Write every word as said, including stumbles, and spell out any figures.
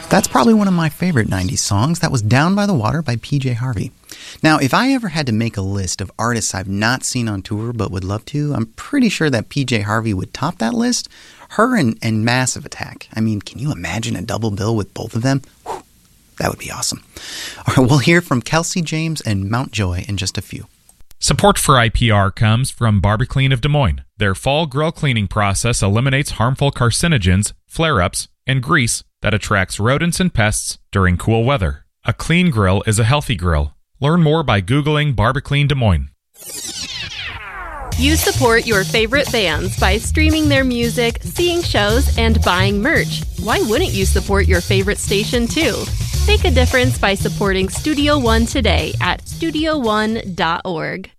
That's probably one of my favorite nineties songs. That was Down by the Water by P J Harvey. Now, if I ever had to make a list of artists I've not seen on tour but would love to, I'm pretty sure that P J Harvey would top that list. Her and, and Massive Attack. I mean, can you imagine a double bill with both of them? Whew, that would be awesome. All right, we'll hear from Kelsey James and Mount Joy in just a few. Support for I P R comes from Barbiclean of Des Moines. Their fall grill cleaning process eliminates harmful carcinogens, flare-ups, and grease that attracts rodents and pests during cool weather. A clean grill is a healthy grill. Learn more by Googling Barbiclean Des Moines. You support your favorite bands by streaming their music, seeing shows, and buying merch. Why wouldn't you support your favorite station too? Make a difference by supporting Studio One today at studio one dot org.